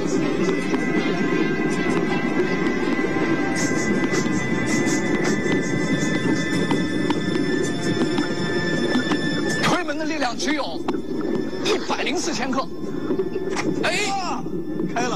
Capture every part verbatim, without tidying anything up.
推门的力量只有一百零四千克。哎， 啊、开了。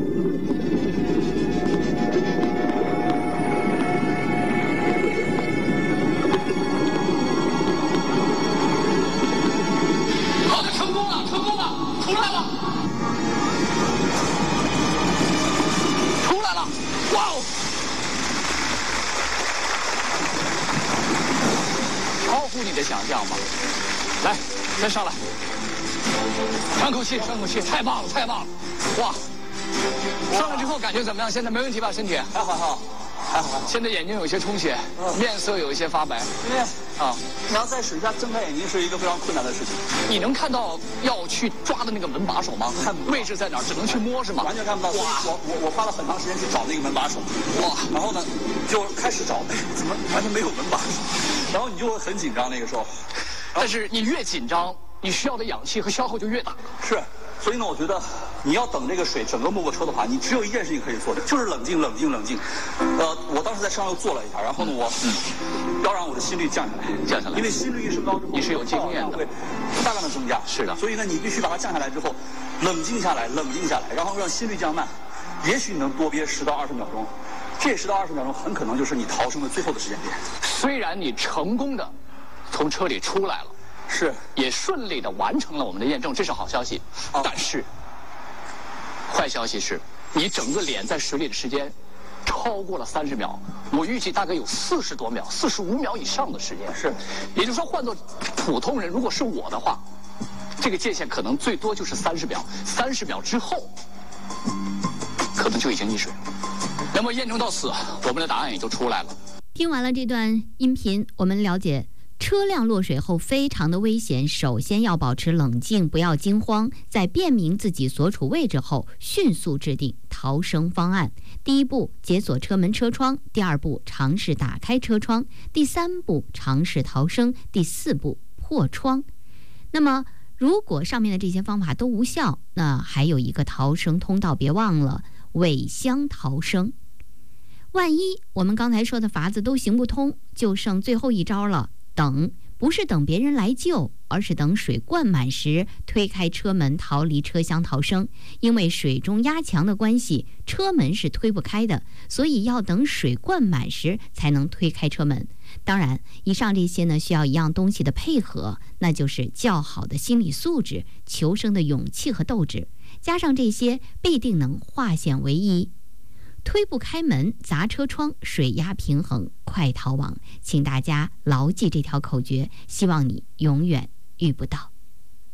你的想象吧，来，再上来，喘口气，喘口气，太棒了，太棒了，哇！上来之后感觉怎么样？现在没问题吧？身体还好，还好，还好。 现在眼睛有些充血，嗯、面色有一些发白。 因为啊， 你要在水下睁开眼睛是一个非常困难的事情。 你能看到要去抓的那个门把手吗？ 看不到， 位置在哪儿？只能去摸是吗？ 完全看不到。哇！我我我花了很长时间去找那个门把手。哇！然后呢，就开始找，哎，怎么完全没有门把手？然后你就会很紧张那个时候。 但是你越紧张，你需要的氧气和消耗就越大。 是，所以呢，我觉得你要等这个水整个没过车的话，你只有一件事情可以做的，就是冷静、冷静、冷静。呃，我当时在上又做了一下，然后呢，我嗯，要让我的心率降下来， 降下来， 因为心率一升高之后， 你是有经验的， 会大量的增加。 是的， 所以呢，你必须把它降下来之后，冷静下来，冷静下来，然后让心率降慢，也许你能多憋十到二十秒钟，这十到二十秒钟很可能就是你逃生的最后的时间点。 虽然你成功的从车里出来了。 是， 也顺利的完成了我们的验证，这是好消息。哦、但是，坏消息是，你整个脸在水里的时间超过了三十秒，我预计大概有四十多秒、四十五秒以上的时间。 是， 也就是说，换做普通人，如果是我的话，这个界限可能最多就是三十秒，三十秒之后，可能就已经溺水。那么验证到此，我们的答案也就出来了。 听完了这段音频，我们了解。 车辆落水后非常的危险，首先要保持冷静，不要惊慌。在辨明自己所处位置后，迅速制定逃生方案。第一步，解锁车门车窗；第二步，尝试打开车窗；第三步，尝试逃生；第四步，破窗。那么，如果上面的这些方法都无效，那还有一个逃生通道，别忘了尾箱逃生。万一我们刚才说的法子都行不通，就剩最后一招了。 等不是等别人来救，而是等水灌满时推开车门逃离车厢逃生。因为水中压强的关系，车门是推不开的，所以要等水灌满时才能推开车门。当然，以上这些呢需要一样东西的配合，那就是较好的心理素质、求生的勇气和斗志。加上这些，必定能化险为夷。 推不开门，砸车窗，水压平衡，快逃亡！请大家牢记这条口诀，希望你永远遇不到。